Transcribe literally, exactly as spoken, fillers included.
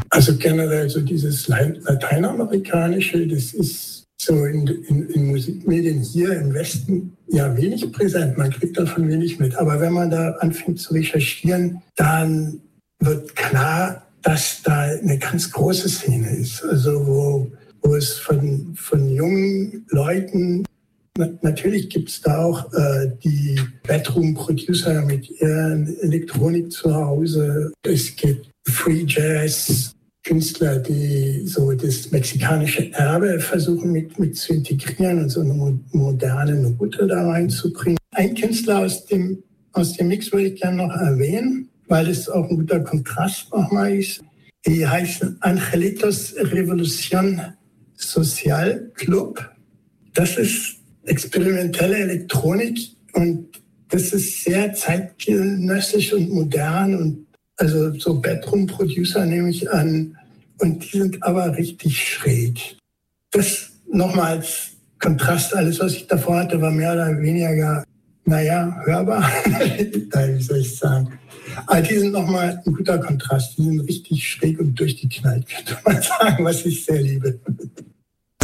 Also generell so dieses Lateinamerikanische, das ist so in, in, in Musikmedien hier im Westen ja wenig präsent. Man kriegt davon wenig mit. Aber wenn man da anfängt zu recherchieren, dann wird klar, dass da eine ganz große Szene ist. Also wo, wo es von, von jungen Leuten, na, natürlich gibt es da auch äh, die Bedroom-Producer mit ihren Elektronik zu Hause. Es gibt Free Jazz, Künstler, die so das mexikanische Erbe versuchen mit, mit zu integrieren und so eine moderne Note da reinzubringen. Ein Künstler aus dem, aus dem Mix würde ich gerne noch erwähnen, weil es auch ein guter Kontrast nochmal ist. Die heißen Angelitos Revolution Social Club. Das ist experimentelle Elektronik und das ist sehr zeitgenössisch und modern und also so Bedroom-Producer nehme ich an. Und die sind aber richtig schräg. Das nochmal als Kontrast. Alles, was ich davor hatte, war mehr oder weniger, naja, hörbar. Wie soll ich sagen? Aber die sind nochmal ein guter Kontrast. Die sind richtig schräg und durchgeknallt, könnte man sagen, was ich sehr liebe.